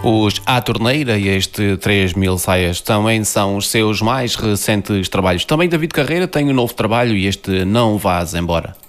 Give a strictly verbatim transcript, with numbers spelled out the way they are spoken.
Os À Torneira e este três mil saias também são os seus mais recentes trabalhos. Também David Carreira tem um novo trabalho e este Não Vás Embora.